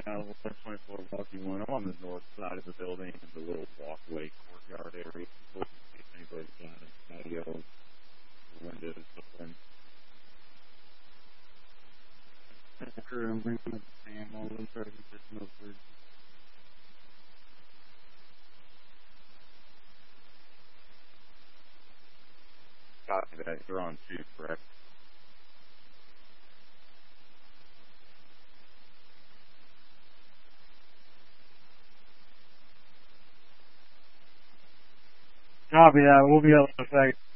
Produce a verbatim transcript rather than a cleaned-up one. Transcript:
out of one twenty-four Rocky One. I'm on the north side of the building in the little walkway courtyard area. If anybody's got a patio, windows open. Crew, I'm bringing up the Sam, all those try to get this moved. Copy that. You're on two, correct? Copy that. We'll be able to affect